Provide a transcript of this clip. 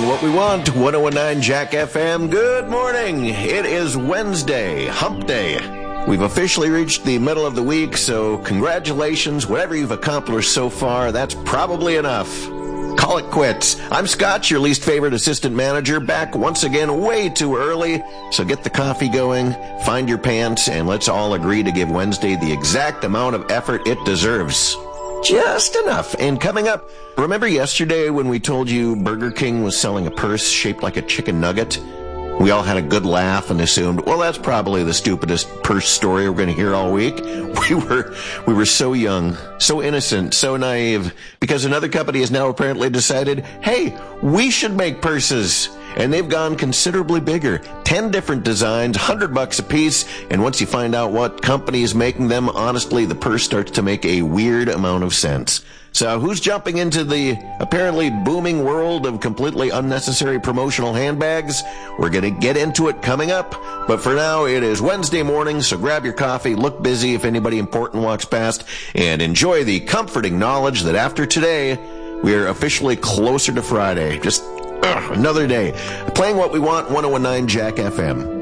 Playing what we want, 1019 Jack FM. Good morning. It is Wednesday, hump day. We've officially reached the middle of the week, so congratulations. Whatever you've accomplished so far, that's probably enough. Call it quits. I'm Scott, your least favorite assistant manager, back once again way too early. So get the coffee going, find your pants, and let's all agree to give Wednesday the exact amount of effort it deserves. Just enough. And coming up, remember yesterday when we told you Burger King was selling a purse shaped like a chicken nugget? We all had a good laugh and assumed, well, that's probably the stupidest purse story we're going to hear all week. We were so young, so innocent, so naive, because another company has now apparently decided, hey, we should make purses. And they've gone considerably bigger. 10 different designs, $100 a piece. And once you find out what company is making them, honestly, the purse starts to make a weird amount of sense. So who's jumping into the apparently booming world of completely unnecessary promotional handbags? We're going to get into it coming up. But for now, it is Wednesday morning, so grab your coffee, look busy if anybody important walks past, and enjoy the comforting knowledge that after today, we are officially closer to Friday. Just another day. Playing what we want, 1019 Jack FM.